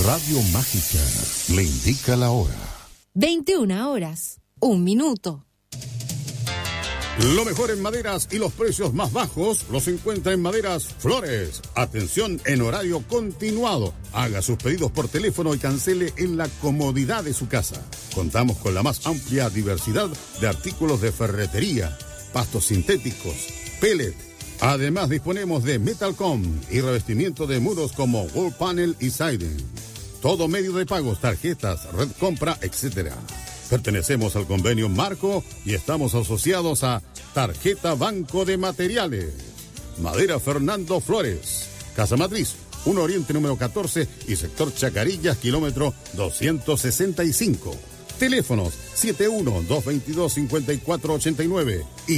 Radio Mágica le indica la hora. 21 horas, 1 minuto. Lo mejor en maderas y los precios más bajos los encuentra en Maderas Flores. Atención en horario continuado. Haga sus pedidos por teléfono y cancele en la comodidad de su casa. Contamos con la más amplia diversidad de artículos de ferretería, pastos sintéticos, pellet. Además disponemos de Metalcom y revestimiento de muros como wall panel y siding. Todo medio de pagos, tarjetas, red compra, etc. Pertenecemos al convenio Marco y estamos asociados a Tarjeta Banco de Materiales. Madera Fernando Flores, Casa Matriz, 1 Oriente número 14 y sector Chacarillas, kilómetro 265. Teléfonos 71-222-5489 y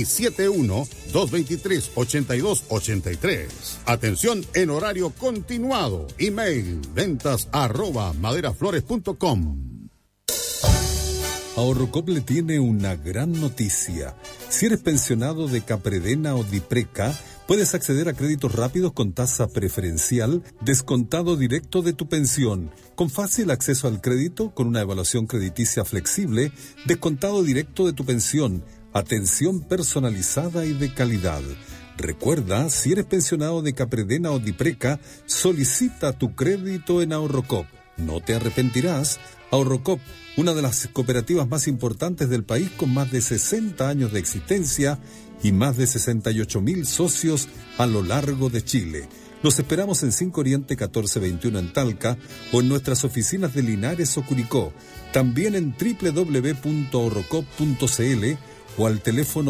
71-223-8283. Atención en horario continuado. Email ventas@maderaflores.com. Ahorrocop le tiene una gran noticia. Si eres pensionado de Capredena o Dipreca, puedes acceder a créditos rápidos con tasa preferencial, descontado directo de tu pensión, con fácil acceso al crédito, con una evaluación crediticia flexible, descontado directo de tu pensión, atención personalizada y de calidad. Recuerda, si eres pensionado de Capredena o Dipreca, solicita tu crédito en Ahorrocop. No te arrepentirás. Ahorrocop, una de las cooperativas más importantes del país con más de 60 años de existencia y más de 68,000 socios a lo largo de Chile. Los esperamos en 5 Oriente 1421 en Talca o en nuestras oficinas de Linares o Curicó. También en www.ahorrocop.cl o al teléfono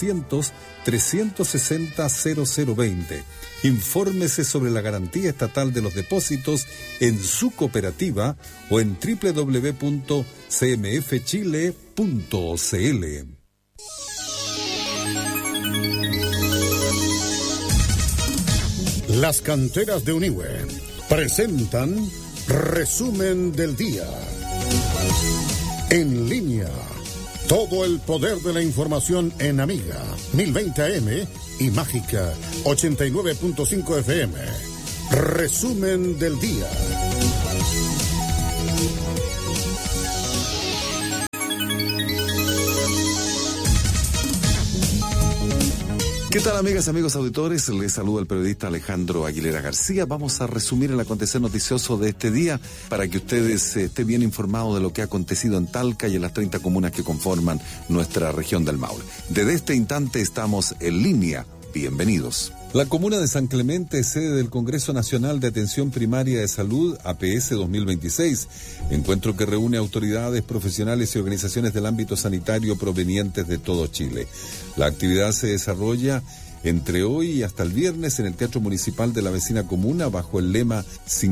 600-360-0020. Infórmese sobre la garantía estatal de los depósitos en su cooperativa o en www.cmfchile.cl. Las canteras de Unihue presentan Resumen del Día. En línea. Todo el poder de la información en Amiga 1020 AM y Mágica 89.5 FM. Resumen del día. ¿Qué tal, amigas, amigos auditores? Les saluda el periodista Alejandro Aguilera García. Vamos a resumir el acontecer noticioso de este día para que ustedes estén bien informados de lo que ha acontecido en Talca y en las 30 comunas que conforman nuestra región del Maule. Desde este instante estamos en línea. Bienvenidos. La comuna de San Clemente es sede del Congreso Nacional de Atención Primaria de Salud, APS 2026, encuentro que reúne autoridades, profesionales y organizaciones del ámbito sanitario provenientes de todo Chile. La actividad se desarrolla entre hoy y hasta el viernes en el Teatro Municipal de la vecina comuna bajo el lema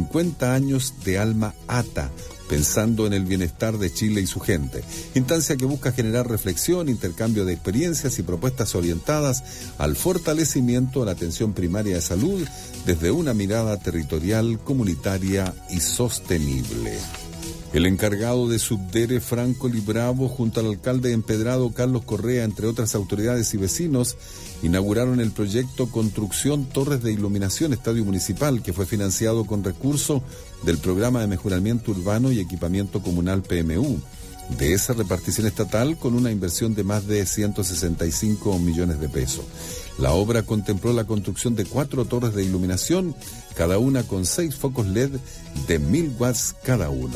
50 años de Alma Ata, pensando en el bienestar de Chile y su gente. Instancia que busca generar reflexión, intercambio de experiencias y propuestas orientadas al fortalecimiento de la atención primaria de salud desde una mirada territorial, comunitaria y sostenible. El encargado de Subdere, Franco Libravo, junto al alcalde de Empedrado, Carlos Correa, entre otras autoridades y vecinos, inauguraron el proyecto Construcción Torres de Iluminación Estadio Municipal, que fue financiado con recursos del Programa de Mejoramiento Urbano y Equipamiento Comunal PMU, de esa repartición estatal con una inversión de más de 165 millones de pesos. La obra contempló la construcción de 4 torres de iluminación, cada una con 6 focos LED de 1000 watts cada uno.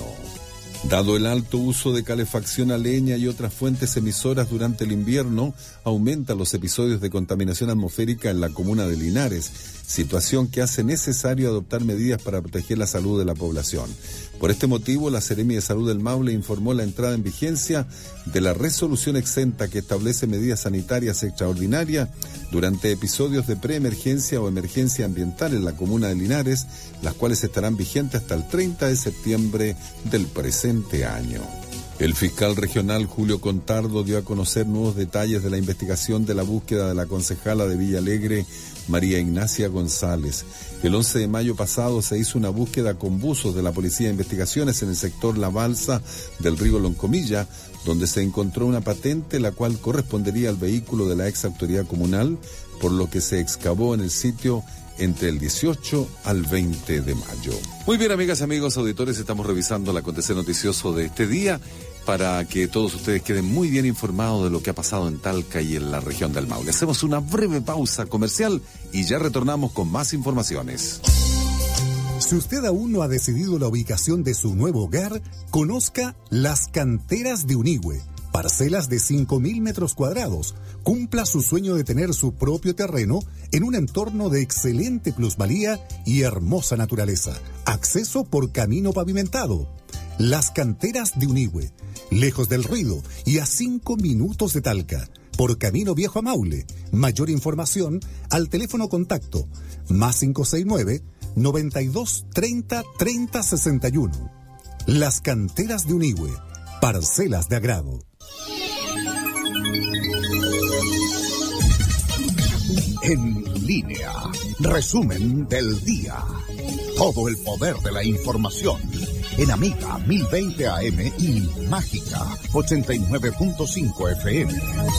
Dado el alto uso de calefacción a leña y otras fuentes emisoras durante el invierno, aumentan los episodios de contaminación atmosférica en la comuna de Linares, situación que hace necesario adoptar medidas para proteger la salud de la población. Por este motivo, la Seremi de Salud del Maule informó la entrada en vigencia de la resolución exenta que establece medidas sanitarias extraordinarias durante episodios de preemergencia o emergencia ambiental en la comuna de Linares, las cuales estarán vigentes hasta el 30 de septiembre del presente año. El fiscal regional Julio Contardo dio a conocer nuevos detalles de la investigación de la búsqueda de la concejala de Villa Alegre, María Ignacia González. El 11 de mayo pasado se hizo una búsqueda con buzos de la Policía de Investigaciones en el sector La Balsa del río Loncomilla, donde se encontró una patente la cual correspondería al vehículo de la ex autoridad comunal, por lo que se excavó en el sitio entre el 18 al 20 de mayo. Muy bien, amigas y amigos auditores, estamos revisando el acontecer noticioso de este día para que todos ustedes queden muy bien informados de lo que ha pasado en Talca y en la región del Maule. Hacemos una breve pausa comercial y ya retornamos con más informaciones. Si usted aún no ha decidido la ubicación de su nuevo hogar, conozca Las Canteras de Unigüe. Parcelas de 5.000 metros cuadrados. Cumpla su sueño de tener su propio terreno en un entorno de excelente plusvalía y hermosa naturaleza. Acceso por camino pavimentado. Las Canteras de Unigüe. Lejos del ruido y a 5 minutos de Talca. Por camino viejo a Maule. Mayor información al teléfono contacto +569 92 30 30 61. Las Canteras de Unigüe. Parcelas de agrado. En línea. Resumen del día. Todo el poder de la información. En Amiga 1020 AM y Mágica 89.5 FM.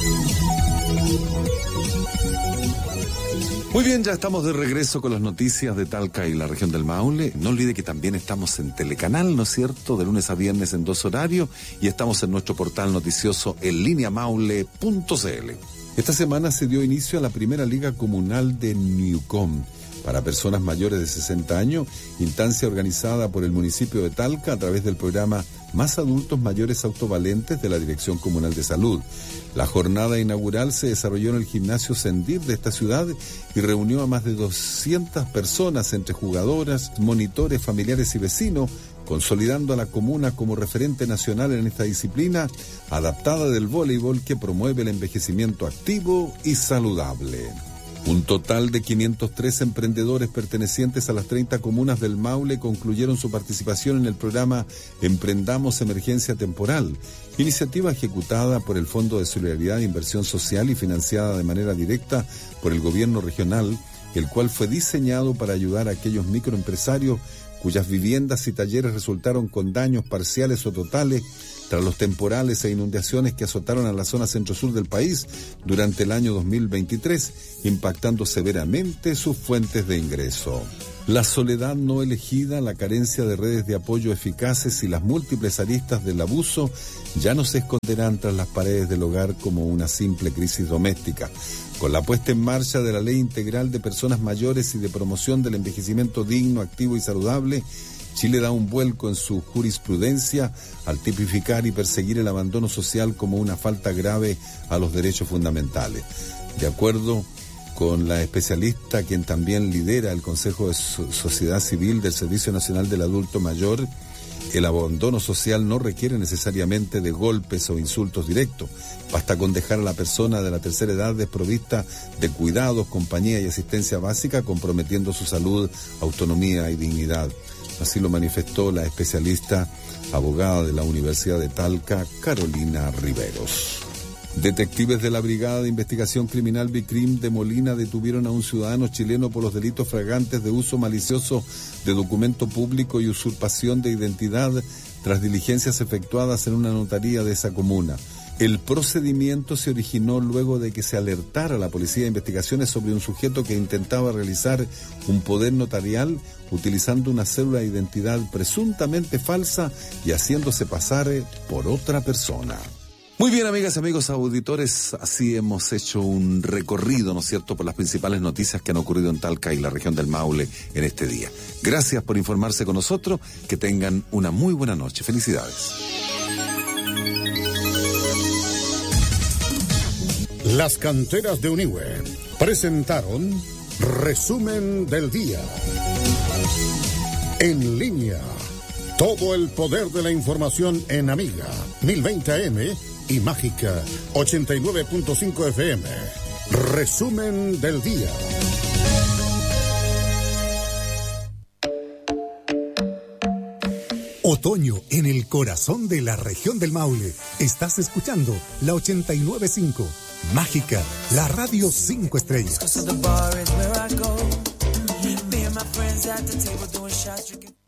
Muy bien, ya estamos de regreso con las noticias de Talca y la región del Maule. No olvide que también estamos en Telecanal, ¿no es cierto?, de lunes a viernes en 2 horarios, y estamos en nuestro portal noticioso en lineamaule.cl. Esta semana se dio inicio a la primera Liga Comunal de Newcom para personas mayores de 60 años, instancia organizada por el municipio de Talca a través del programa Más Adultos Mayores Autovalentes de la Dirección Comunal de Salud. La jornada inaugural se desarrolló en el gimnasio Sendir de esta ciudad y reunió a más de 200 personas entre jugadoras, monitores, familiares y vecinos, consolidando a la comuna como referente nacional en esta disciplina adaptada del voleibol que promueve el envejecimiento activo y saludable. Un total de 503 emprendedores pertenecientes a las 30 comunas del Maule concluyeron su participación en el programa Emprendamos Emergencia Temporal, iniciativa ejecutada por el Fondo de Solidaridad e Inversión Social y financiada de manera directa por el gobierno regional, el cual fue diseñado para ayudar a aquellos microempresarios cuyas viviendas y talleres resultaron con daños parciales o totales tras los temporales e inundaciones que azotaron a la zona centro-sur del país durante el año 2023, impactando severamente sus fuentes de ingreso. La soledad no elegida, la carencia de redes de apoyo eficaces y las múltiples aristas del abuso ya no se esconderán tras las paredes del hogar como una simple crisis doméstica. Con la puesta en marcha de la Ley Integral de Personas Mayores y de Promoción del Envejecimiento Digno, Activo y Saludable, Chile da un vuelco en su jurisprudencia al tipificar y perseguir el abandono social como una falta grave a los derechos fundamentales. De acuerdo con la especialista, quien también lidera el Consejo de Sociedad Civil del Servicio Nacional del Adulto Mayor, el abandono social no requiere necesariamente de golpes o insultos directos. Basta con dejar a la persona de la tercera edad desprovista de cuidados, compañía y asistencia básica, comprometiendo su salud, autonomía y dignidad. Así lo manifestó la especialista abogada de la Universidad de Talca, Carolina Riveros. Detectives de la Brigada de Investigación Criminal BICRIM de Molina detuvieron a un ciudadano chileno por los delitos flagrantes de uso malicioso de documento público y usurpación de identidad tras diligencias efectuadas en una notaría de esa comuna. El procedimiento se originó luego de que se alertara a la Policía de Investigaciones sobre un sujeto que intentaba realizar un poder notarial utilizando una cédula de identidad presuntamente falsa y haciéndose pasar por otra persona. Muy bien, amigas y amigos auditores, así hemos hecho un recorrido, ¿no es cierto?, por las principales noticias que han ocurrido en Talca y la región del Maule en este día. Gracias por informarse con nosotros, que tengan una muy buena noche. Felicidades. Las Canteras de Unigüe presentaron Resumen del Día. En línea, todo el poder de la información en Amiga 1020 AM y Mágica 89.5 FM. Resumen del Día. Otoño en el corazón de la región del Maule. Estás escuchando la 89.5. Mágica, la radio 5 estrellas.